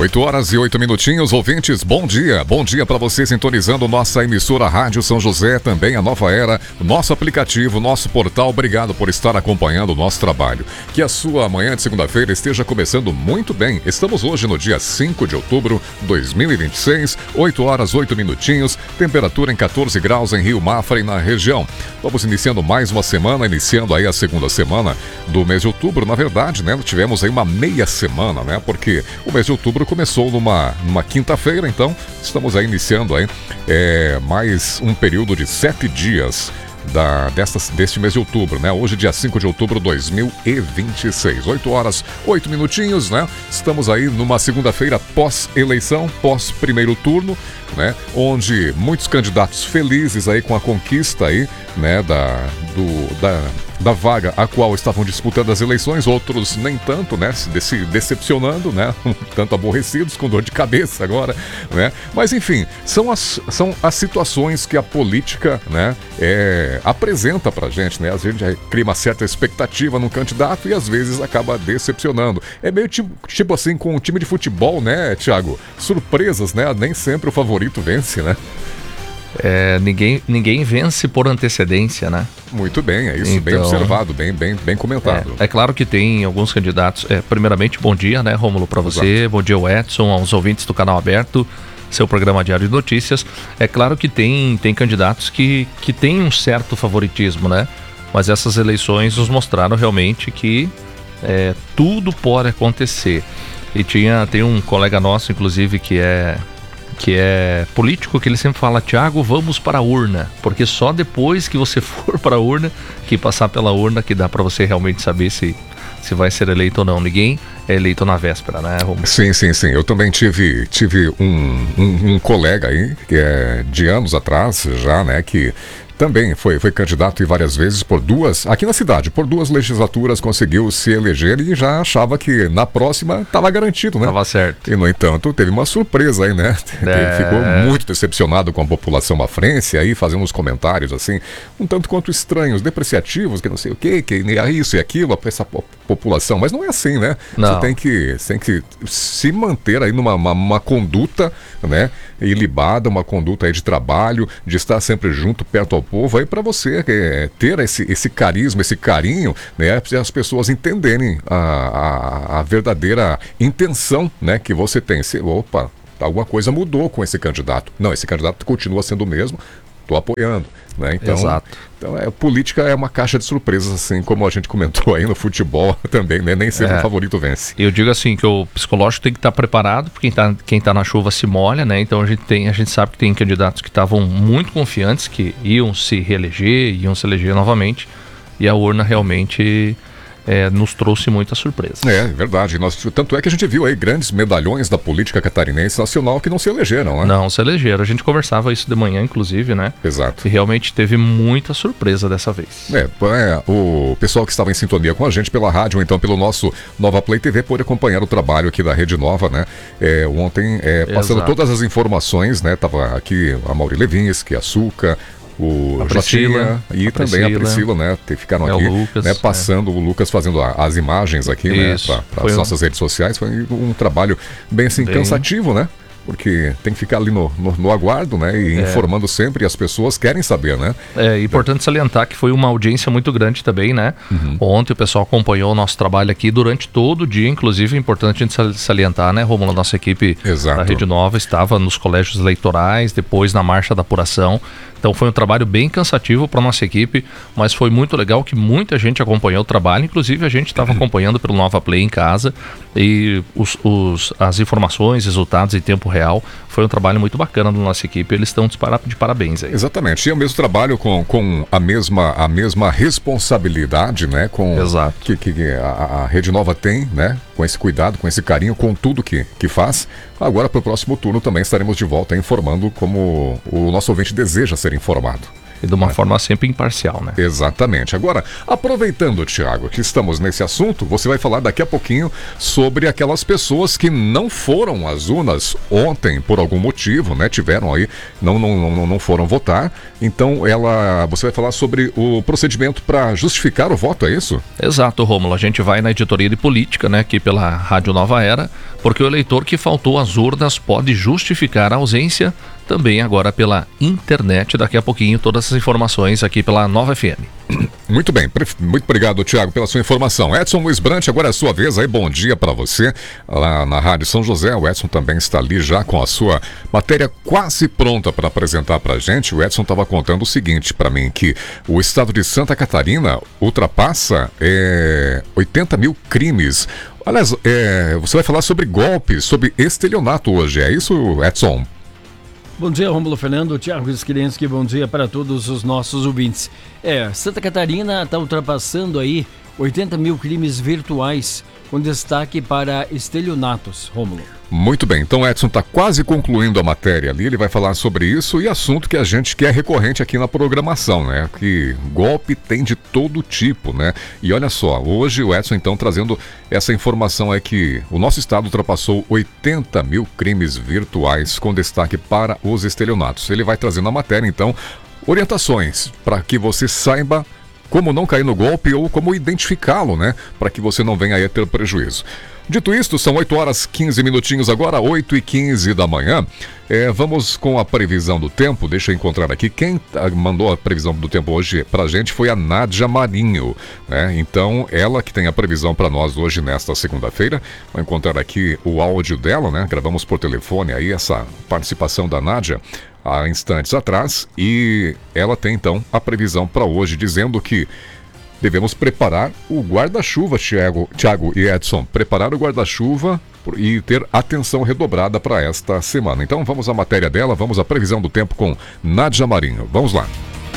8 horas e 8 minutinhos, ouvintes, bom dia. Bom dia para você sintonizando nossa emissora Rádio São José, também a Nova Era, nosso aplicativo, nosso portal. Obrigado por estar acompanhando o nosso trabalho. Que a sua manhã de segunda-feira esteja começando muito bem. Estamos hoje no dia 5 de outubro de 2026, 8 horas 8 minutinhos, temperatura em 14 graus em Rio Mafra e na região. Vamos iniciando mais uma semana, iniciando aí a segunda semana do mês de outubro. Na verdade, né, tivemos aí uma meia semana, né, porque o mês de outubro começou numa quinta-feira, então estamos aí iniciando aí mais um período de 7 dias deste mês de outubro, né? Hoje, dia 5 de outubro de 2026, 8 horas, 8 minutinhos, né? Estamos aí numa segunda-feira pós-eleição, pós-primeiro turno, né? Onde muitos candidatos felizes aí com a conquista aí, né? Da vaga a qual estavam disputando as eleições, outros nem tanto, né? Se decepcionando, né? Tanto aborrecidos, com dor de cabeça agora, né? Mas enfim, são as situações que a política, né? Apresenta pra gente, né? A gente cria uma certa expectativa num candidato e às vezes acaba decepcionando. É meio tipo assim com um time de futebol, né, Thiago? Surpresas, né? Nem sempre o favorito vence, né? Ninguém vence por antecedência, né? Muito bem, é isso, então, bem observado, bem comentado. É claro que tem alguns candidatos. Primeiramente, bom dia, né, Rômulo, para você. Exato. Bom dia, o Edson, aos ouvintes do Canal Aberto, seu programa diário de notícias. É claro que tem candidatos que têm um certo favoritismo, né? Mas essas eleições nos mostraram realmente que tudo pode acontecer. E tem um colega nosso, inclusive, que é político, que ele sempre fala: Thiago, vamos para a urna, porque só depois que você for para a urna, que passar pela urna, que dá para você realmente saber se vai ser eleito ou não. Ninguém é eleito na véspera, né, Romulo? Sim. Eu também tive um colega aí, que de anos atrás já, né, que também foi candidato e várias vezes aqui na cidade, por 2 legislaturas conseguiu se eleger e já achava que na próxima estava garantido, né? Tava certo. E, no entanto, teve uma surpresa aí, né? Ficou muito decepcionado com a população mafrense aí, fazendo uns comentários assim, um tanto quanto estranhos, depreciativos, que não sei o quê, que é isso e aquilo, para essa população. Mas não é assim, né? Não. Você tem que se manter aí numa conduta, né, ilibada, uma conduta aí de trabalho, de estar sempre junto, perto ao povo, aí para você ter esse carisma, esse carinho, né, as pessoas entenderem a verdadeira intenção, né, que você tem. Opa, alguma coisa mudou com esse candidato. Não, esse candidato continua sendo o mesmo, estou apoiando, né? Então, exato. Então, política é uma caixa de surpresas, assim como a gente comentou aí no futebol também, né? Nem sempre o favorito vence. Eu digo assim, que o psicológico tem que estar preparado, porque quem tá na chuva se molha, né? Então a gente sabe que tem candidatos que estavam muito confiantes, que iam se eleger novamente, e a urna realmente nos trouxe muita surpresa. É verdade. Tanto é que a gente viu aí grandes medalhões da política catarinense nacional que não se elegeram, né? Não se elegeram. A gente conversava isso de manhã, inclusive, né? Exato. E realmente teve muita surpresa dessa vez. O pessoal que estava em sintonia com a gente pela rádio, ou então pelo nosso Nova Play TV, pôde acompanhar o trabalho aqui da Rede Nova, né? Ontem, passando todas as informações, né? Tava aqui a Mauri Levinsky, a Suca, a Priscila e também a Priscila, né? Ficaram aqui, o Lucas, né? Passando o Lucas fazendo as imagens aqui, isso, né? Para as nossas redes sociais. Foi um trabalho bem assim, cansativo, né? Porque tem que ficar ali no aguardo, né? E informando sempre, e as pessoas querem saber, né? É importante salientar que foi uma audiência muito grande também, né? Uhum. Ontem o pessoal acompanhou o nosso trabalho aqui durante todo o dia, inclusive é importante a gente salientar, né, Rômulo? A nossa equipe da Rede Nova estava nos colégios eleitorais, depois na marcha da apuração. Então foi um trabalho bem cansativo para a nossa equipe, mas foi muito legal que muita gente acompanhou o trabalho, inclusive a gente estava acompanhando pelo Nova Play em casa, e as informações, resultados em tempo real, foi um trabalho muito bacana da nossa equipe, eles estão de parabéns aí. Exatamente, e é o mesmo trabalho com a mesma responsabilidade, né, Exato. que a Rede Nova tem, né, com esse cuidado, com esse carinho, com tudo que faz. Agora, para o próximo turno, também estaremos de volta informando como o nosso ouvinte deseja ser informado. E de uma forma sempre imparcial, né? Exatamente. Agora, aproveitando, Thiago, que estamos nesse assunto, você vai falar daqui a pouquinho sobre aquelas pessoas que não foram às urnas ontem por algum motivo, né? Tiveram aí, não foram votar. Então, você vai falar sobre o procedimento para justificar o voto, é isso? Exato, Rômulo. A gente vai na editoria de política, né? Aqui pela Rádio Nova Era, porque o eleitor que faltou às urnas pode justificar a ausência também agora pela internet. Daqui a pouquinho todas as informações aqui pela Nova FM. Muito bem, muito obrigado, Tiago, pela sua informação. Edson Luiz Brant, agora é a sua vez aí, bom dia para você lá na Rádio São José. O Edson também está ali já com a sua matéria quase pronta para apresentar para a gente. O Edson estava contando o seguinte para mim, que o estado de Santa Catarina ultrapassa 80 mil crimes. Aliás, você vai falar sobre golpes, sobre estelionato hoje, é isso, Edson? Bom dia, Rômulo, Fernando, Thiago Skrinski, bom dia para todos os nossos ouvintes. Santa Catarina está ultrapassando aí 80 mil crimes virtuais, com destaque para estelionatos, Rômulo. Muito bem, então Edson está quase concluindo a matéria ali, ele vai falar sobre isso e assunto que a gente quer recorrente aqui na programação, né? Que golpe tem de todo tipo, né? E olha só, hoje o Edson então trazendo essa informação é que o nosso estado ultrapassou 80 mil crimes virtuais com destaque para os estelionatos. Ele vai trazendo na matéria então orientações para que você saiba como não cair no golpe ou como identificá-lo, né? Para que você não venha aí a ter prejuízo. Dito isto, são 8 horas 15 minutinhos agora, 8h15 da manhã. Vamos com a previsão do tempo. Deixa eu encontrar aqui. Quem mandou a previsão do tempo hoje pra gente foi a Nádia Marinho, né? Então, ela que tem a previsão para nós hoje nesta segunda-feira. Vou encontrar aqui o áudio dela, né? Gravamos por telefone aí essa participação da Nádia há instantes atrás. E ela tem então a previsão para hoje, dizendo que devemos preparar o guarda-chuva, Thiago e Edson. Preparar o guarda-chuva e ter atenção redobrada para esta semana. Então vamos à matéria dela, vamos à previsão do tempo com Nádia Marinho. Vamos lá.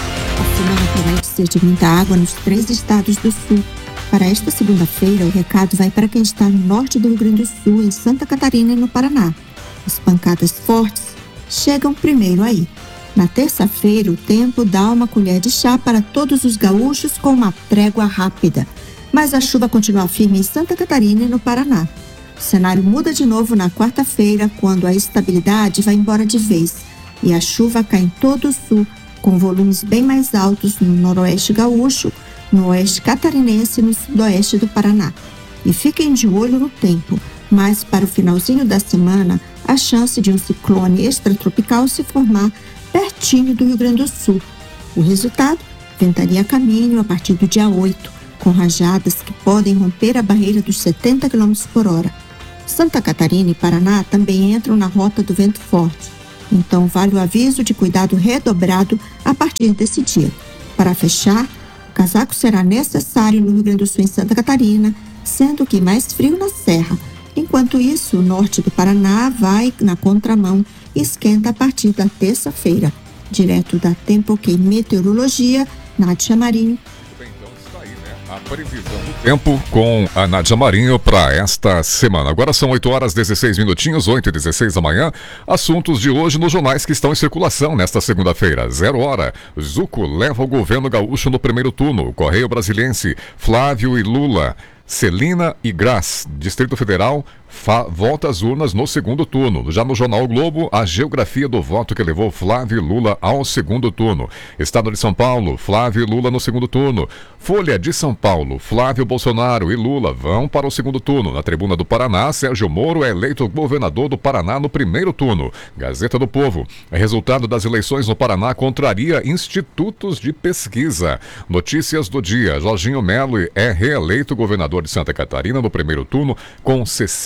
A semana promete ser de muita água nos 3 estados do sul. Para esta segunda-feira, o recado vai para quem está no norte do Rio Grande do Sul, em Santa Catarina e no Paraná. As pancadas fortes chegam primeiro aí. Na terça-feira, o tempo dá uma colher de chá para todos os gaúchos com uma trégua rápida. Mas a chuva continua firme em Santa Catarina e no Paraná. O cenário muda de novo na quarta-feira, quando a estabilidade vai embora de vez. E a chuva cai em todo o sul, com volumes bem mais altos no noroeste gaúcho, no oeste catarinense e no sudoeste do Paraná. E fiquem de olho no tempo, mas para o finalzinho da semana, a chance de um ciclone extratropical se formar pertinho do Rio Grande do Sul. O resultado? Ventania a caminho a partir do dia 8, com rajadas que podem romper a barreira dos 70 km por hora. Santa Catarina e Paraná também entram na rota do vento forte. Então vale o aviso de cuidado redobrado a partir desse dia. Para fechar, o casaco será necessário no Rio Grande do Sul e Santa Catarina, sendo que mais frio na serra. Enquanto isso, o norte do Paraná vai na contramão e esquenta a partir da terça-feira. Direto da Tempo-OK Meteorologia, Nádia Marinho. Então está aí, né? A previsão do tempo com a Nádia Marinho para esta semana. Agora são 8 horas 16 minutinhos, 8h16 da manhã. Assuntos de hoje nos jornais que estão em circulação nesta segunda-feira. 0 hora. Zucco leva o governo gaúcho no primeiro turno. Correio Brasiliense, Flávio e Lula. Celina e Graz, Distrito Federal, volta às urnas no segundo turno. Já no Jornal o Globo, a geografia do voto que levou Flávio e Lula ao segundo turno. Estado de São Paulo, Flávio e Lula no segundo turno. Folha de São Paulo, Flávio Bolsonaro e Lula vão para o segundo turno. Na Tribuna do Paraná, Sérgio Moro é eleito governador do Paraná no primeiro turno. Gazeta do Povo, resultado das eleições no Paraná contraria institutos de pesquisa. Notícias do dia, Jorginho Melo é reeleito governador de Santa Catarina no primeiro turno com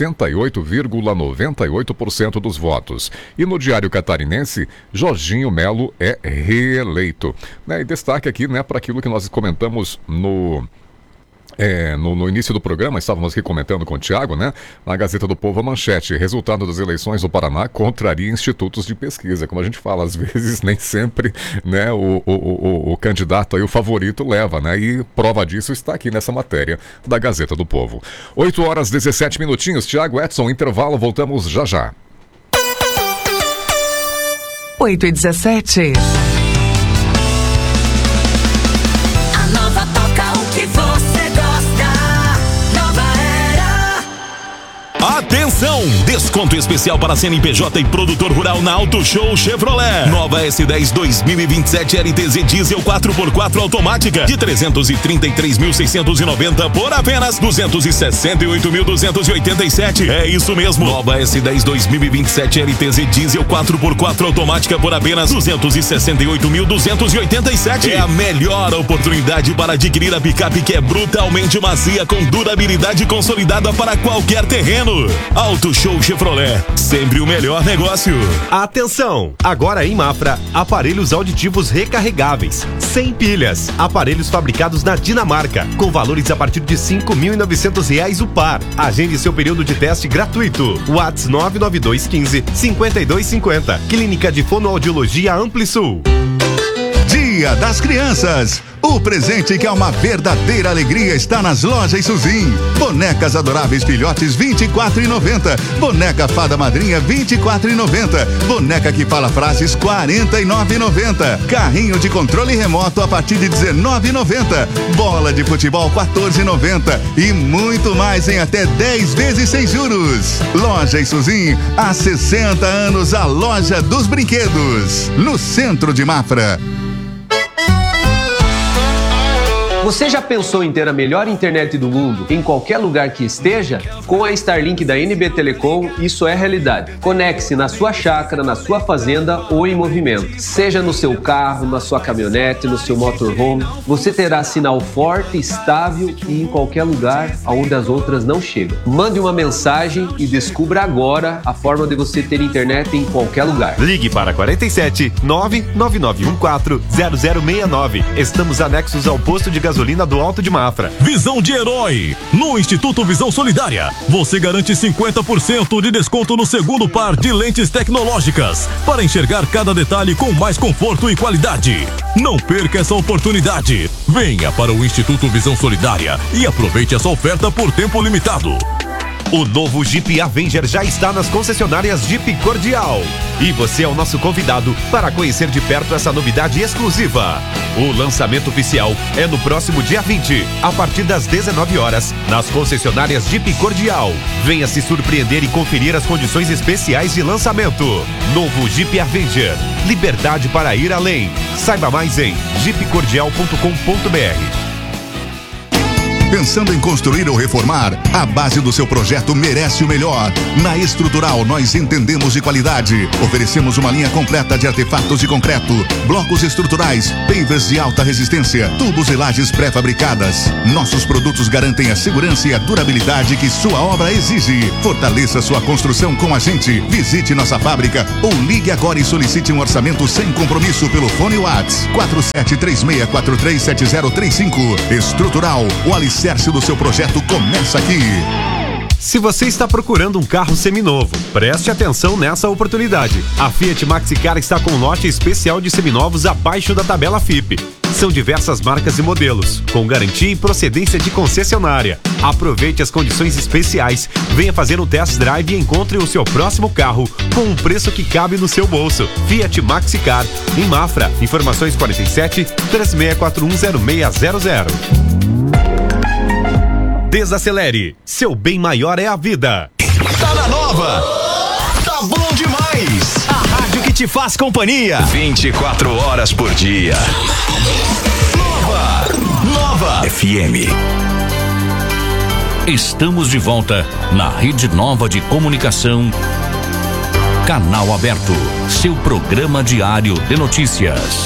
68,98% dos votos. E no Diário Catarinense, Jorginho Melo é reeleito. E destaque aqui, para aquilo que nós comentamos no início do programa, estávamos aqui comentando com o Thiago, na Gazeta do Povo, a manchete: resultado das eleições do Paraná contraria institutos de pesquisa. Como a gente fala, às vezes nem sempre o candidato aí, o favorito, leva, e prova disso está aqui nessa matéria da Gazeta do Povo. 8 horas 17 minutinhos, Thiago, Edson, intervalo, voltamos já já. 8h17. A nova toca o que você gosta. Nova Era. Atenção! Desconto especial para CNPJ e produtor rural na Auto Show Chevrolet. Nova S10 2027 LTZ Diesel 4x4 automática de 333.690 por apenas 268.287. É isso mesmo. Nova S10 2027 LTZ Diesel 4x4 automática por apenas 268.287. É a melhor oportunidade para adquirir a picape que é brutalmente macia com durabilidade consolidada para qualquer terreno. Auto Show Chevrolet, sempre o melhor negócio. Atenção! Agora em Mafra, aparelhos auditivos recarregáveis, sem pilhas, aparelhos fabricados na Dinamarca, com valores a partir de R$ 5.900 o par. Agende seu período de teste gratuito. Whats 99215-5250. Clínica de Fonoaudiologia Amplisul. Dia das Crianças. O presente que é uma verdadeira alegria está nas lojas Suzin. Bonecas adoráveis filhotes R$ 24,90. Boneca fada madrinha R$ 24,90. Boneca que fala frases R$ 49,90. Carrinho de controle remoto a partir de R$ 19,90. Bola de futebol R$ 14,90. E muito mais em até 10 vezes sem juros. Lojas Suzin, há 60 anos a loja dos brinquedos. No centro de Mafra. Você já pensou em ter a melhor internet do mundo em qualquer lugar que esteja? Com a Starlink da NB Telecom, isso é realidade. Conecte-se na sua chácara, na sua fazenda ou em movimento. Seja no seu carro, na sua caminhonete, no seu motorhome, você terá sinal forte, estável e em qualquer lugar onde as outras não chegam. Mande uma mensagem e descubra agora a forma de você ter internet em qualquer lugar. Ligue para 47 99914 0069. Estamos anexos ao posto de gasolina do Alto de Mafra. Visão de herói. No Instituto Visão Solidária, você garante 50% de desconto no segundo par de lentes tecnológicas para enxergar cada detalhe com mais conforto e qualidade. Não perca essa oportunidade. Venha para o Instituto Visão Solidária e aproveite essa oferta por tempo limitado. O novo Jeep Avenger já está nas concessionárias Jeep Cordial. E você é o nosso convidado para conhecer de perto essa novidade exclusiva. O lançamento oficial é no próximo dia 20, a partir das 19 horas, nas concessionárias Jeep Cordial. Venha se surpreender e conferir as condições especiais de lançamento. Novo Jeep Avenger. Liberdade para ir além. Saiba mais em jeepcordial.com.br. Pensando em construir ou reformar? A base do seu projeto merece o melhor. Na Estrutural, nós entendemos de qualidade. Oferecemos uma linha completa de artefatos de concreto, blocos estruturais, pavers de alta resistência, tubos e lajes pré-fabricadas. Nossos produtos garantem a segurança e a durabilidade que sua obra exige. Fortaleça sua construção com a gente. Visite nossa fábrica ou ligue agora e solicite um orçamento sem compromisso pelo fone WhatsApp 4736437035. Estrutural, o alicerce do seu projeto começa aqui. Se você está procurando um carro seminovo, preste atenção nessa oportunidade. A Fiat Maxicar está com lote especial de seminovos abaixo da tabela FIPE. São diversas marcas e modelos, com garantia e procedência de concessionária. Aproveite as condições especiais, venha fazer um test drive e encontre o seu próximo carro com um preço que cabe no seu bolso. Fiat Maxicar, em Mafra. Informações 47 36410600. Desacelere, seu bem maior é a vida. Tá na Nova. Tá bom demais. A rádio que te faz companhia 24 horas por dia. Nova FM. Estamos de volta na Rede Nova de Comunicação. Canal Aberto, seu programa diário de notícias.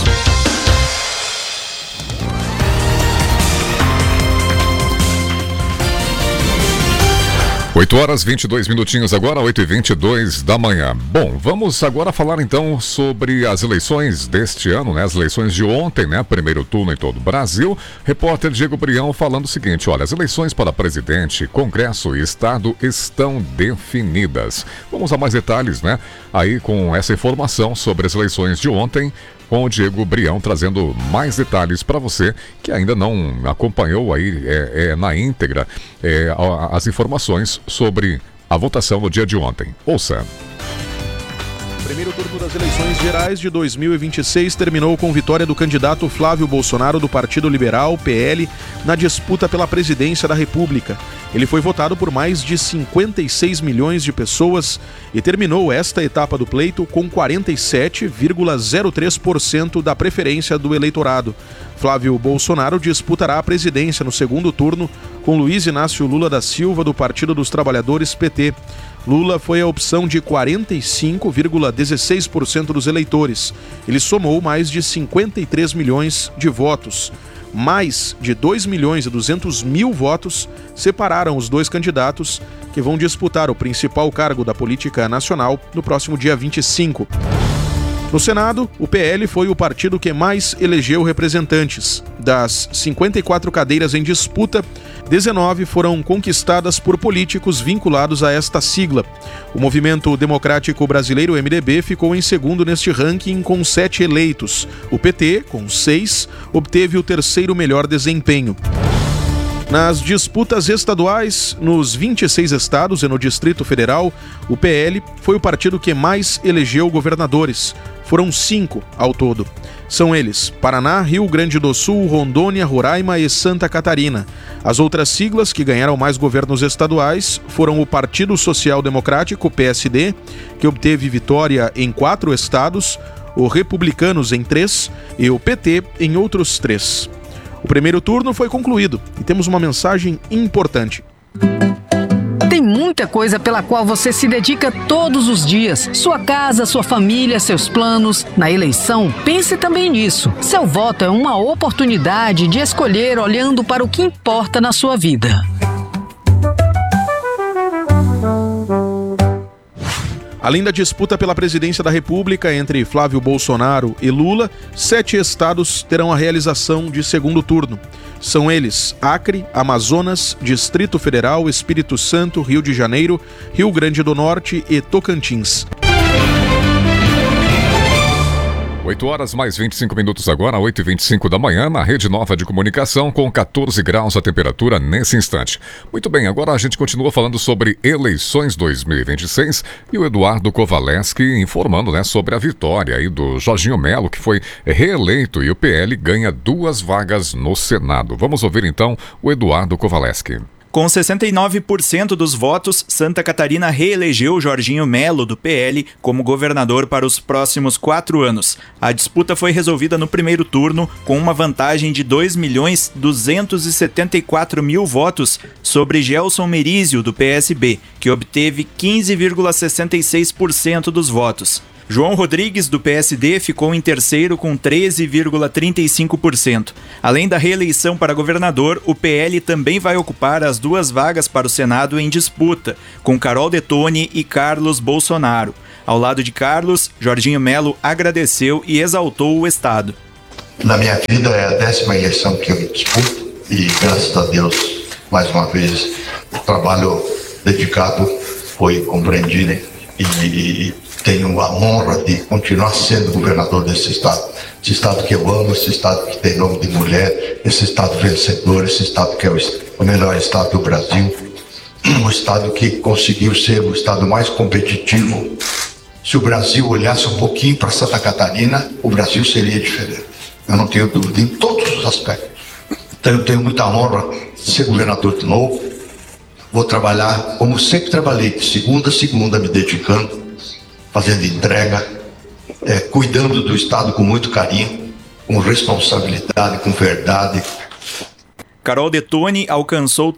8h22 agora, 8h22 da manhã. Bom, vamos agora falar então sobre as eleições deste ano, né? As eleições de ontem, né? Primeiro turno em todo o Brasil. Repórter Diego Brião falando o seguinte, olha, as eleições para presidente, Congresso e Estado estão definidas. Vamos a mais detalhes, né? Aí com essa informação sobre as eleições de ontem, com o Diego Brião trazendo mais detalhes para você que ainda não acompanhou aí na íntegra as informações sobre a votação no dia de ontem. Ouça. Primeiro turno das eleições gerais de 2026 terminou com vitória do candidato Flávio Bolsonaro do Partido Liberal, PL, na disputa pela presidência da República. Ele foi votado por mais de 56 milhões de pessoas e terminou esta etapa do pleito com 47,03% da preferência do eleitorado. Flávio Bolsonaro disputará a presidência no segundo turno com Luiz Inácio Lula da Silva do Partido dos Trabalhadores, PT. Lula foi a opção de 45,16% dos eleitores. Ele somou mais de 53 milhões de votos. Mais de 2 milhões e 200 mil votos separaram os dois candidatos que vão disputar o principal cargo da política nacional no próximo dia 25. No Senado, o PL foi o partido que mais elegeu representantes. Das 54 cadeiras em disputa, 19 foram conquistadas por políticos vinculados a esta sigla. O Movimento Democrático Brasileiro, MDB, ficou em segundo neste ranking com 7 eleitos. O PT, com 6, obteve o terceiro melhor desempenho. Nas disputas estaduais, nos 26 estados e no Distrito Federal, o PL foi o partido que mais elegeu governadores. Foram 5 ao todo. São eles: Paraná, Rio Grande do Sul, Rondônia, Roraima e Santa Catarina. As outras siglas que ganharam mais governos estaduais foram o Partido Social Democrático, PSD, que obteve vitória em 4 estados, o Republicanos em 3 e o PT em outros 3. O primeiro turno foi concluído e temos uma mensagem importante. Tem muita coisa pela qual você se dedica todos os dias. Sua casa, sua família, seus planos. Na eleição, pense também nisso. Seu voto é uma oportunidade de escolher olhando para o que importa na sua vida. Além da disputa pela presidência da República entre Flávio Bolsonaro e Lula, 7 estados terão a realização de segundo turno. São eles: Acre, Amazonas, Distrito Federal, Espírito Santo, Rio de Janeiro, Rio Grande do Norte e Tocantins. 8 horas mais 25 minutos agora, 8h25 da manhã, na Rede Nova de Comunicação, com 14 graus a temperatura nesse instante. Muito bem, agora a gente continua falando sobre eleições 2026 e o Eduardo Kovaleski informando, sobre a vitória aí do Jorginho Melo, que foi reeleito, e o PL ganha 2 vagas no Senado. Vamos ouvir então o Eduardo Kovaleski. Com 69% dos votos, Santa Catarina reelegeu Jorginho Melo, do PL, como governador para os próximos 4 anos. A disputa foi resolvida no primeiro turno, com uma vantagem de 2.274.000 votos sobre Gelson Merizio, do PSB, que obteve 15,66% dos votos. João Rodrigues, do PSD, ficou em terceiro com 13,35%. Além da reeleição para governador, o PL também vai ocupar as 2 vagas para o Senado em disputa, com Carol Detoni e Carlos Bolsonaro. Ao lado de Carlos, Jorginho Melo agradeceu e exaltou o Estado. Na minha vida é a 10ª eleição que eu disputo e, graças a Deus, mais uma vez, o trabalho dedicado foi compreendido e tenho a honra de continuar sendo governador desse estado. Esse estado que eu amo, esse estado que tem nome de mulher, esse estado vencedor, esse estado que é o melhor estado do Brasil, um estado que conseguiu ser o estado mais competitivo. Se o Brasil olhasse um pouquinho para Santa Catarina, o Brasil seria diferente. Eu não tenho dúvida em todos os aspectos. Então eu tenho muita honra de ser governador de novo. Vou trabalhar como sempre trabalhei, de segunda a segunda, me dedicando, fazendo entrega, cuidando do Estado com muito carinho, com responsabilidade, com verdade. Carol Detoni alcançou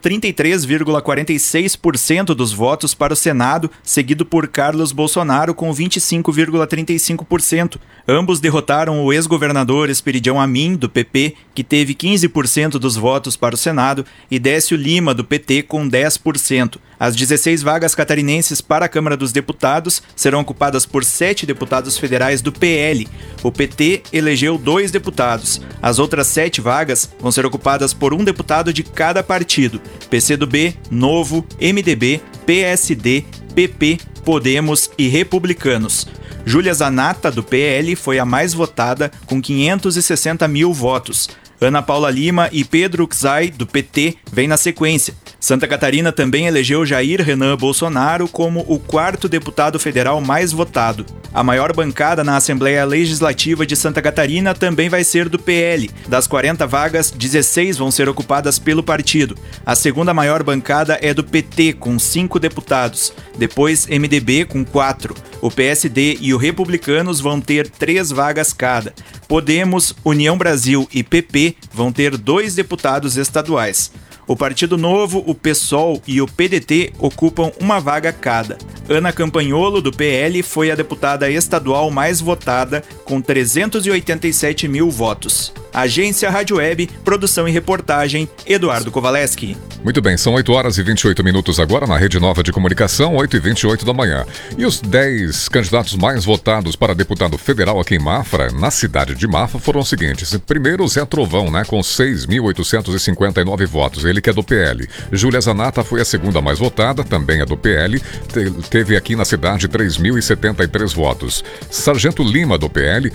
33,46% dos votos para o Senado, seguido por Carlos Bolsonaro com 25,35%. Ambos derrotaram o ex-governador Esperidião Amin, do PP, que teve 15% dos votos para o Senado, e Décio Lima, do PT, com 10%. As 16 vagas catarinenses para a Câmara dos Deputados serão ocupadas por 7 deputados federais do PL. O PT elegeu 2 deputados. As outras 7 vagas vão ser ocupadas por um deputado de cada partido: PCdoB, Novo, MDB, PSD, PP, Podemos e Republicanos. Júlia Zanata, do PL, foi a mais votada, com 560.000 votos. Ana Paula Lima e Pedro Xay, do PT, vêm na sequência. Santa Catarina também elegeu Jair Renan Bolsonaro como o 4º deputado federal mais votado. A maior bancada na Assembleia Legislativa de Santa Catarina também vai ser do PL. Das 40 vagas, 16 vão ser ocupadas pelo partido. A segunda maior bancada é do PT, com 5 deputados. Depois, MDB, com 4. O PSD e o Republicanos vão ter 3 vagas cada. Podemos, União Brasil e PP vão ter 2 deputados estaduais. O Partido Novo, o PSOL e o PDT ocupam 1 vaga cada. Ana Campanholo, do PL, foi a deputada estadual mais votada, com 387 mil votos. Agência Rádio Web, produção e reportagem, Eduardo Kovaleski. Muito bem, são 8 horas e 28 minutos agora na Rede Nova de Comunicação, 8h28 da manhã. E os 10 candidatos mais votados para deputado federal aqui em Mafra, na cidade de Mafra, foram os seguintes. Primeiro, Zé Trovão, com 6.859 votos, ele que é do PL. Júlia Zanata foi a segunda mais votada, também é do PL, teve aqui na cidade 3.073 votos. Sargento Lima, do PL,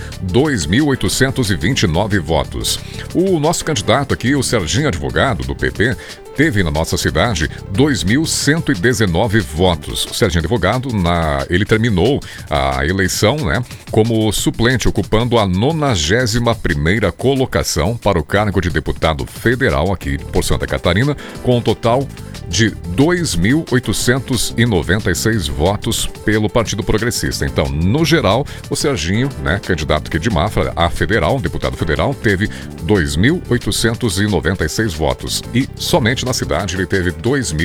2.829 votos. O nosso candidato aqui, o Serginho Advogado, do PP, teve na nossa cidade 2.119 votos. O Serginho Advogado, ele terminou a eleição como suplente, ocupando a 91ª colocação para o cargo de deputado federal aqui por Santa Catarina, com um total de 2.896 votos pelo Partido Progressista. Então, no geral, o Serginho, candidato aqui de Mafra, a federal, deputado federal, teve 2.896 votos. E somente na cidade ele teve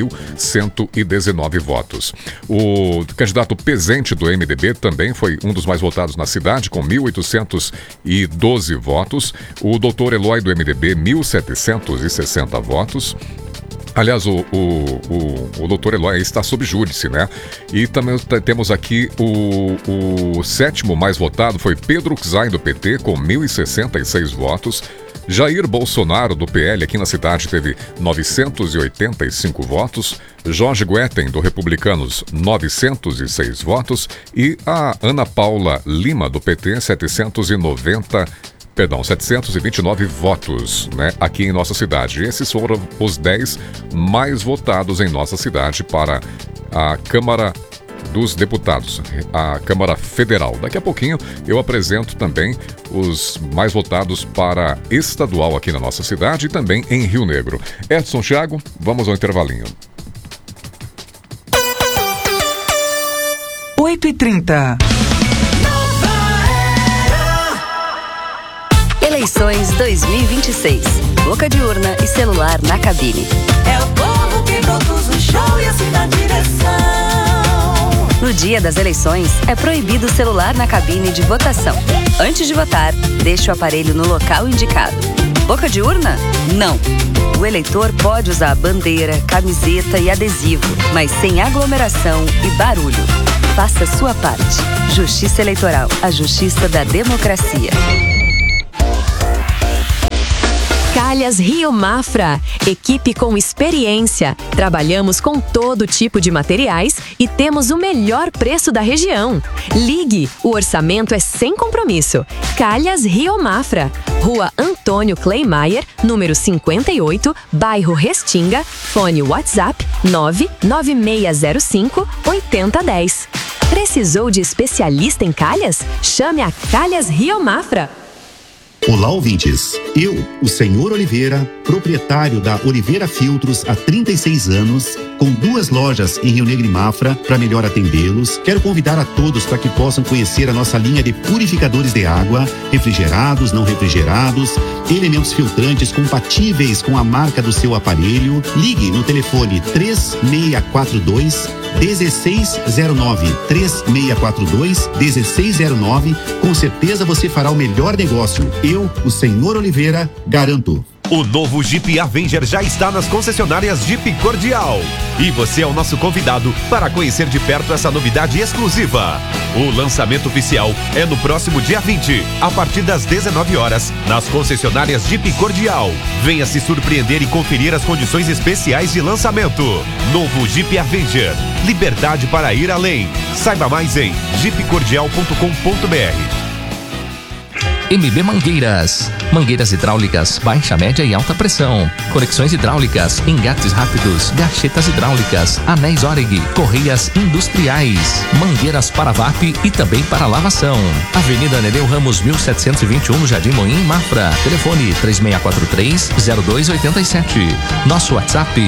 2.119 votos. O candidato Pezente do MDB também foi um dos mais votados na cidade, com 1.812 votos. O doutor Eloy do MDB, 1.760 votos. Aliás, o doutor Eloy está sob júdice, E também temos aqui o 7º mais votado foi Pedro Xay, do PT, com 1.066 votos. Jair Bolsonaro, do PL, aqui na cidade, teve 985 votos. Jorge Guetem, do Republicanos, 906 votos. E a Ana Paula Lima, do PT, 729 votos, aqui em nossa cidade. Esses foram os 10 mais votados em nossa cidade para a Câmara dos Deputados, a Câmara Federal. Daqui a pouquinho eu apresento também os mais votados para estadual aqui na nossa cidade e também em Rio Negro. Edson, Thiago, vamos ao intervalinho. 8h30. Eleições 2026. Boca de urna e celular na cabine. É o povo que produz o show e assim na direção. No dia das eleições, é proibido o celular na cabine de votação. Antes de votar, deixe o aparelho no local indicado. Boca de urna? Não. O eleitor pode usar bandeira, camiseta e adesivo, mas sem aglomeração e barulho. Faça sua parte. Justiça Eleitoral, a justiça da democracia. Calhas Rio Mafra, equipe com experiência. Trabalhamos com todo tipo de materiais e temos o melhor preço da região. Ligue, o orçamento é sem compromisso. Calhas Rio Mafra, Rua Antônio Kleimayer, número 58, bairro Restinga, fone WhatsApp 99605-8010. Precisou de especialista em calhas? Chame a Calhas Rio Mafra. Olá, ouvintes. Eu, o Senhor Oliveira, proprietário da Oliveira Filtros há 36 anos, com 2 lojas em Rio Negro e Mafra, para melhor atendê-los, quero convidar a todos para que possam conhecer a nossa linha de purificadores de água, refrigerados, não refrigerados, elementos filtrantes compatíveis com a marca do seu aparelho. Ligue no telefone 3642-1609, 3642-1609, com certeza você fará o melhor negócio. Eu, o Senhor Oliveira, garanto. O novo Jeep Avenger já está nas concessionárias Jeep Cordial. E você é o nosso convidado para conhecer de perto essa novidade exclusiva. O lançamento oficial é no próximo dia 20, a partir das 19 horas, nas concessionárias Jeep Cordial. Venha se surpreender e conferir as condições especiais de lançamento. Novo Jeep Avenger. Liberdade para ir além. Saiba mais em jeepcordial.com.br. MB Mangueiras, mangueiras hidráulicas, baixa, média e alta pressão, conexões hidráulicas, engates rápidos, gachetas hidráulicas, anéis Oreg, correias industriais, mangueiras para VAP e também para lavação. Avenida Nereu Ramos 1721 no Jardim Moinho, Mafra. Telefone 3643-0287. Nosso WhatsApp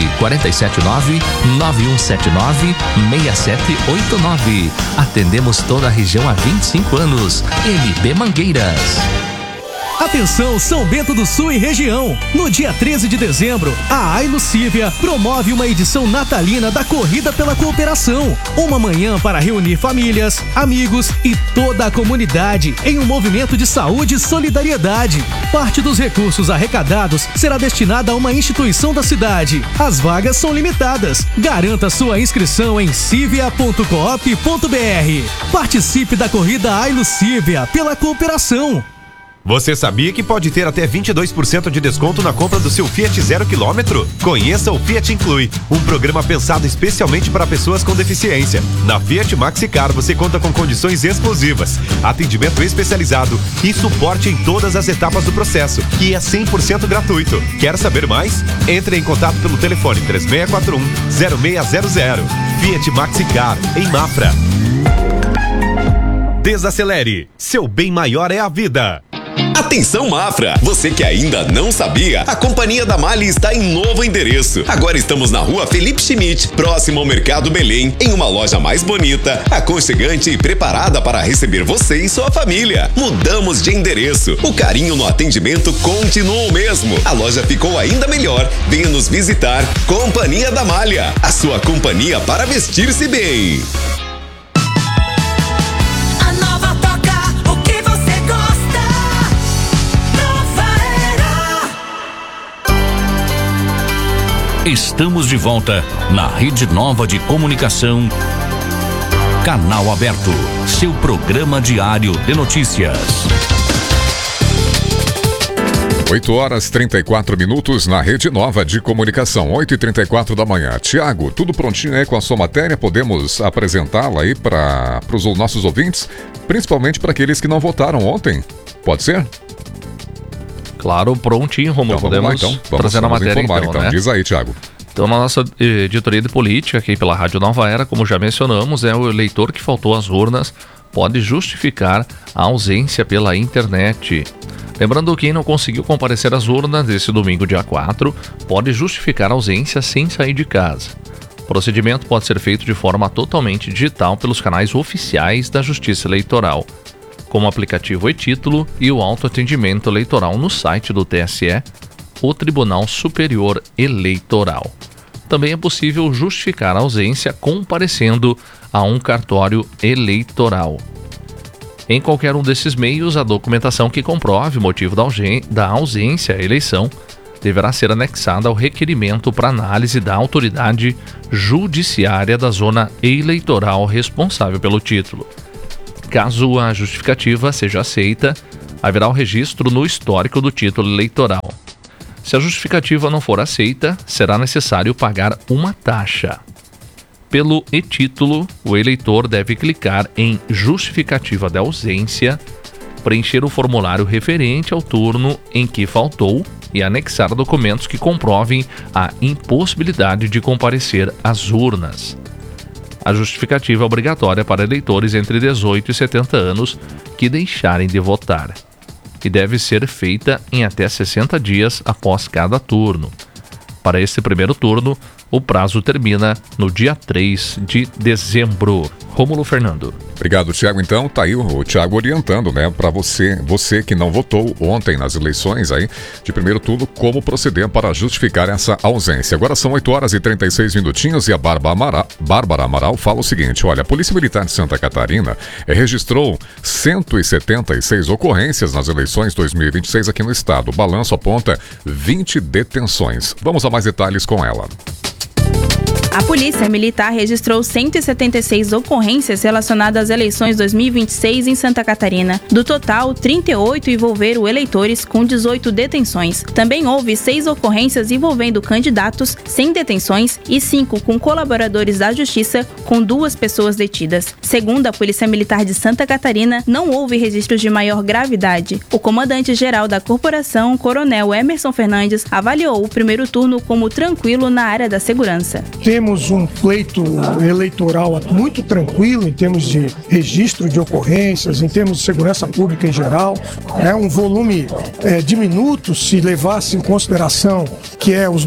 479-9179-6789. Atendemos toda a região há 25 anos. LB Mangueiras. Atenção São Bento do Sul e região! No dia 13 de dezembro, a Ailucívia promove uma edição natalina da Corrida pela Cooperação. Uma manhã para reunir famílias, amigos e toda a comunidade em um movimento de saúde e solidariedade. Parte dos recursos arrecadados será destinada a uma instituição da cidade. As vagas são limitadas. Garanta sua inscrição em civia.coop.br. Participe da Corrida Ailucívia pela Cooperação. Você sabia que pode ter até 22% de desconto na compra do seu Fiat 0 km? Conheça o Fiat Inclui, um programa pensado especialmente para pessoas com deficiência. Na Fiat Maxicar você conta com condições exclusivas, atendimento especializado e suporte em todas as etapas do processo, que é 100% gratuito. Quer saber mais? Entre em contato pelo telefone 3641-0600. Fiat Maxicar, em Mafra. Desacelere, seu bem maior é a vida. Atenção Mafra, você que ainda não sabia, a Companhia da Malha está em novo endereço. Agora estamos na rua Felipe Schmidt, próximo ao Mercado Belém, em uma loja mais bonita, aconchegante e preparada para receber você e sua família. Mudamos de endereço, o carinho no atendimento continua o mesmo. A loja ficou ainda melhor, venha nos visitar. Companhia da Malha, a sua companhia para vestir-se bem. Estamos de volta na Rede Nova de Comunicação. Canal Aberto, seu programa diário de notícias. 8h34 na Rede Nova de Comunicação, 8h34 da manhã. Tiago, tudo prontinho aí com a sua matéria? Podemos apresentá-la aí para os nossos ouvintes, principalmente para aqueles que não votaram ontem? Pode ser? Claro, prontinho, Romulo. Então, podemos trazer a matéria informar, então, né? Diz aí, Tiago. Então, na nossa editoria de política, aqui pela Rádio Nova Era, como já mencionamos, o eleitor que faltou às urnas pode justificar a ausência pela internet. Lembrando que quem não conseguiu comparecer às urnas desse domingo, dia 4, pode justificar a ausência sem sair de casa. O procedimento pode ser feito de forma totalmente digital pelos canais oficiais da Justiça Eleitoral, como o aplicativo e-Título e o autoatendimento eleitoral no site do TSE, o Tribunal Superior Eleitoral. Também é possível justificar a ausência comparecendo a um cartório eleitoral. Em qualquer um desses meios, a documentação que comprove o motivo da ausência à eleição deverá ser anexada ao requerimento para análise da autoridade judiciária da zona eleitoral responsável pelo título. Caso a justificativa seja aceita, haverá o registro no histórico do título eleitoral. Se a justificativa não for aceita, será necessário pagar uma taxa. Pelo e-Título, o eleitor deve clicar em Justificativa da ausência, preencher o formulário referente ao turno em que faltou e anexar documentos que comprovem a impossibilidade de comparecer às urnas. A justificativa é obrigatória para eleitores entre 18 e 70 anos que deixarem de votar e deve ser feita em até 60 dias após cada turno. Para este primeiro turno, o prazo termina no dia 3 de dezembro. Rômulo Fernando. Obrigado, Tiago. Então, tá aí o Tiago orientando, né, para você que não votou ontem nas eleições aí de primeiro turno, como proceder para justificar essa ausência. Agora são 8h36 e a Bárbara Amaral fala o seguinte: olha, a Polícia Militar de Santa Catarina registrou 176 ocorrências nas eleições 2026 aqui no estado. O balanço aponta 20 detenções. Vamos a mais detalhes com ela. A Polícia Militar registrou 176 ocorrências relacionadas às eleições 2026 em Santa Catarina. Do total, 38 envolveram eleitores, com 18 detenções. Também houve 6 ocorrências envolvendo candidatos, sem detenções, e 5 com colaboradores da Justiça, com 2 pessoas detidas. Segundo a Polícia Militar de Santa Catarina, não houve registros de maior gravidade. O comandante-geral da corporação, Coronel Emerson Fernandes, avaliou o primeiro turno como tranquilo na área da segurança. Temos um pleito eleitoral muito tranquilo em termos de registro de ocorrências, em termos de segurança pública em geral. É um volume diminuto se levasse em consideração que os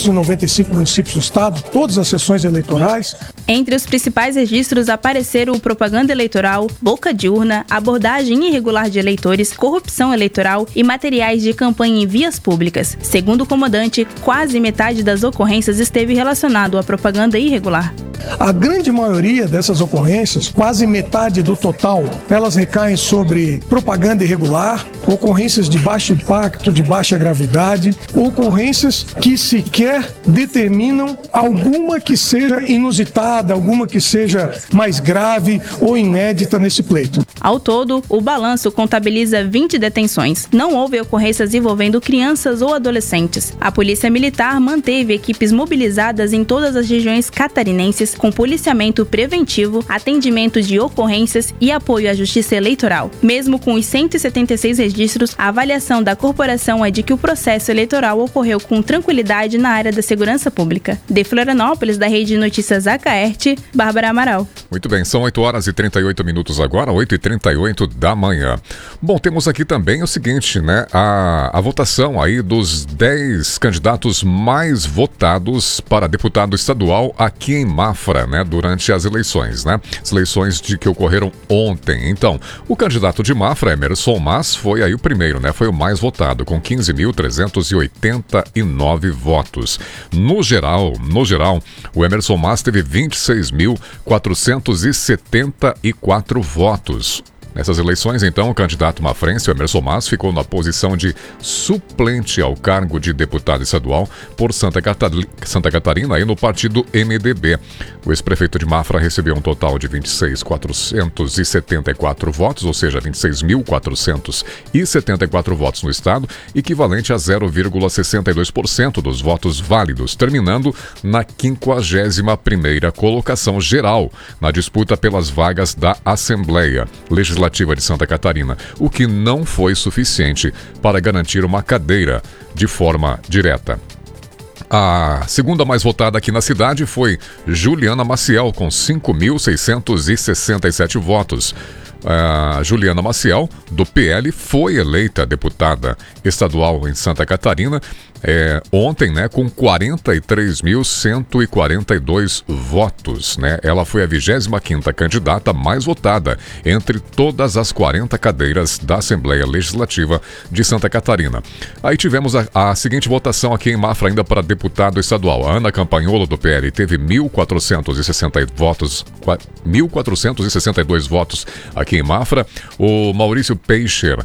295 municípios do estado, todas as sessões eleitorais. Entre os principais registros apareceram propaganda eleitoral, boca de urna, abordagem irregular de eleitores, corrupção eleitoral e materiais de campanha em vias públicas. Segundo o comandante, quase metade das ocorrências esteve relacionado à propaganda irregular. A grande maioria dessas ocorrências, quase metade do total, elas recaem sobre propaganda irregular, ocorrências de baixo impacto, de baixa gravidade, ocorrências que sequer determinam alguma que seja inusitada, alguma que seja mais grave ou inédita nesse pleito. Ao todo, o balanço contabiliza 20 detenções. Não houve ocorrências envolvendo crianças ou adolescentes. A Polícia Militar manteve equipes mobilizadas em todas as regiões catarinenses, com policiamento preventivo, atendimento de ocorrências e apoio à justiça eleitoral. Mesmo com os 176 registros, a avaliação da corporação é de que o processo eleitoral ocorreu com tranquilidade na área da segurança pública. De Florianópolis, da Rede de Notícias Acaerte, Bárbara Amaral. Muito bem, são 8 horas e 38 minutos agora, 8h38 da manhã. Bom, temos aqui também o seguinte, né? A votação aí dos 10 candidatos mais votados para deputado estadual aqui em Mafra, né? Durante as eleições, né? As eleições que ocorreram ontem. Então, o candidato de Mafra, Emerson Mas, foi aí o primeiro, né? Foi o mais votado, com 15.389 votos. No geral, o Emerson Mas teve 26.474 votos. Nessas eleições, então, o candidato mafrense, o Emerson Mas, ficou na posição de suplente ao cargo de deputado estadual por Santa Catarina, aí no partido MDB. O ex-prefeito de Mafra recebeu um total de 26.474 votos, ou seja, 26.474 votos no estado, equivalente a 0,62% dos votos válidos, terminando na 51ª colocação geral na disputa pelas vagas da Assembleia Legislativa de Santa Catarina, o que não foi suficiente para garantir uma cadeira de forma direta. A segunda mais votada aqui na cidade foi Juliana Maciel, com 5.667 votos. Juliana Maciel, do PL, foi eleita deputada estadual em Santa Catarina ontem, né, com 43.142 votos, né? Ela foi a 25ª candidata mais votada entre todas as 40 cadeiras da Assembleia Legislativa de Santa Catarina. Aí tivemos a seguinte votação aqui em Mafra, ainda para deputado estadual. A Ana Campanholo, do PL, teve 1.462 votos aqui em Mafra. O Maurício Peixer,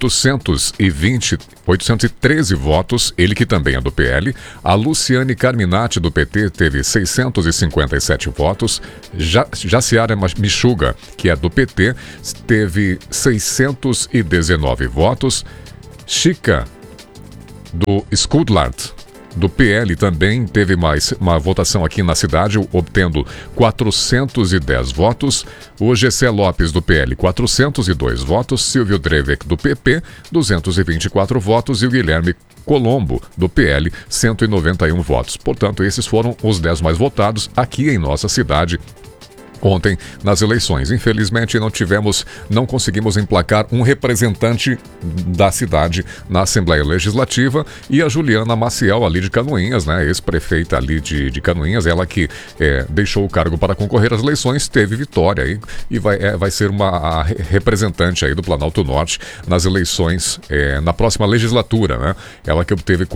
813 votos, ele que também é do PL. A Luciane Carminati, do PT, teve 657 votos. Jaciara Michuga, que é do PT, teve 619 votos. Chica, do Skudlart, do PL, também teve mais uma votação aqui na cidade, obtendo 410 votos. O Gessé Lopes, do PL, 402 votos. Silvio Drevek, do PP, 224 votos. E o Guilherme Colombo, do PL, 191 votos. Portanto, esses foram os 10 mais votados aqui em nossa cidade ontem nas eleições. Infelizmente não conseguimos emplacar um representante da cidade na Assembleia Legislativa, e a Juliana Maciel, ali de Canoinhas, né, ex-prefeita ali de Canoinhas, ela que deixou o cargo para concorrer às eleições, teve vitória aí, e vai ser a representante aí do Planalto Norte nas eleições na próxima legislatura, né? Ela que obteve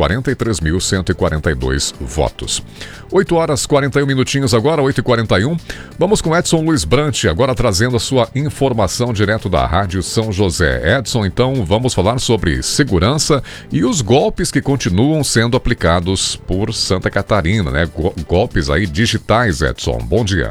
43.142 votos. 8 horas 41 minutinhos agora, 8h41. Vamos com Edson Luiz Brant, agora trazendo a sua informação direto da Rádio São José. Edson, então vamos falar sobre segurança e os golpes que continuam sendo aplicados por Santa Catarina, né? Golpes aí digitais, Edson. Bom dia.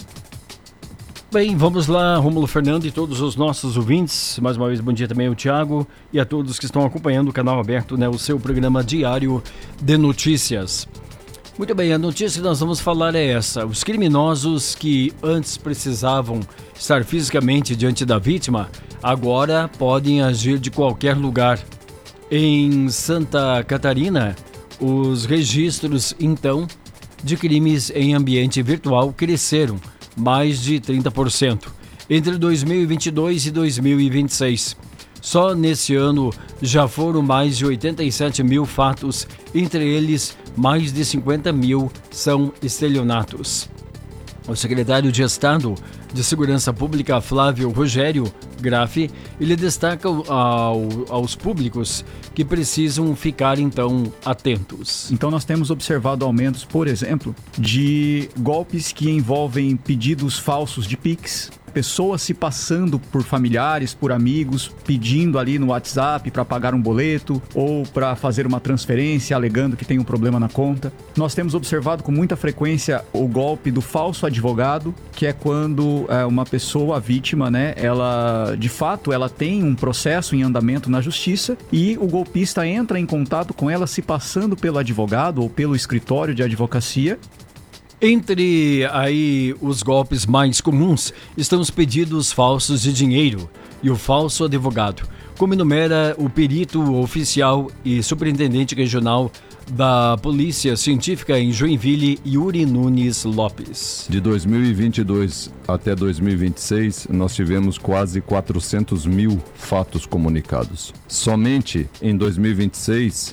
Bem, vamos lá, Rômulo, Fernando e todos os nossos ouvintes. Mais uma vez, bom dia também ao Thiago e a todos que estão acompanhando o Canal Aberto, né? O seu programa diário de notícias. Muito bem, a notícia que nós vamos falar é essa. Os criminosos que antes precisavam estar fisicamente diante da vítima, agora podem agir de qualquer lugar. Em Santa Catarina, os registros, então, de crimes em ambiente virtual cresceram mais de 30% entre 2022 e 2026. Só nesse ano já foram mais de 87 mil fatos, entre eles mais de 50 mil são estelionatos. O secretário de Estado de Segurança Pública, Flávio Rogério Graffi, ele destaca aos públicos que precisam ficar, então, atentos. Então nós temos observado aumentos, por exemplo, de golpes que envolvem pedidos falsos de Pix, pessoas se passando por familiares, por amigos, pedindo ali no WhatsApp para pagar um boleto ou para fazer uma transferência, alegando que tem um problema na conta. Nós temos observado com muita frequência o golpe do falso advogado, que é quando uma pessoa, a vítima, né, ela de fato ela tem um processo em andamento na justiça e o golpista entra em contato com ela se passando pelo advogado ou pelo escritório de advocacia. Entre aí os golpes mais comuns estão os pedidos falsos de dinheiro e o falso advogado, como enumera o perito oficial e superintendente regional da Polícia Científica em Joinville, Yuri Nunes Lopes. De 2022 até 2026, nós tivemos quase 400 mil fatos comunicados. Somente em 2026,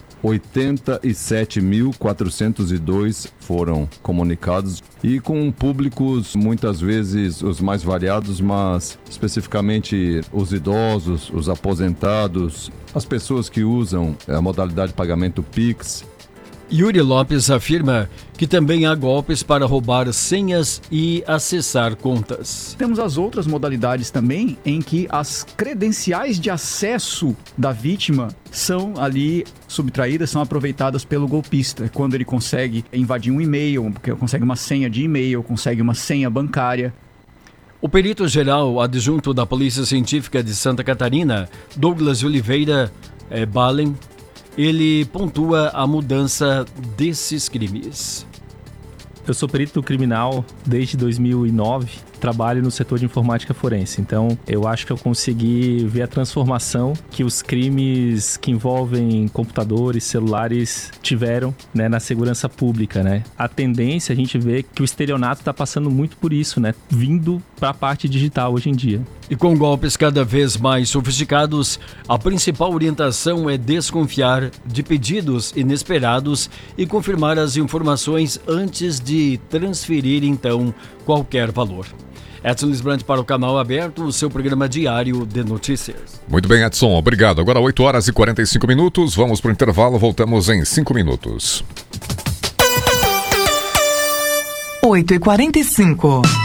87.402 foram comunicados e com públicos muitas vezes os mais variados, mas especificamente os idosos, os aposentados, as pessoas que usam a modalidade de pagamento Pix. Yuri Lopes afirma que também há golpes para roubar senhas e acessar contas. Temos as outras modalidades também em que as credenciais de acesso da vítima são ali subtraídas, são aproveitadas pelo golpista. Quando ele consegue invadir um e-mail, consegue uma senha de e-mail, consegue uma senha bancária. O perito-geral adjunto da Polícia Científica de Santa Catarina, Douglas Oliveira Balen, ele pontua a mudança desses crimes. Eu sou perito criminal desde 2009, trabalho no setor de informática forense. Então, eu acho que eu consegui ver a transformação que os crimes que envolvem computadores, celulares tiveram, né, na segurança pública, né? A tendência, a gente vê que o estelionato está passando muito por isso, né? Vindo para a parte digital hoje em dia. E com golpes cada vez mais sofisticados, a principal orientação é desconfiar de pedidos inesperados e confirmar as informações antes de transferir, então, qualquer valor. Edson Luiz Brant para o Canal Aberto, o seu programa diário de notícias. Muito bem, Edson, obrigado. Agora 8 horas e 45 minutos, vamos para o intervalo, voltamos em 5 minutos. 8h45.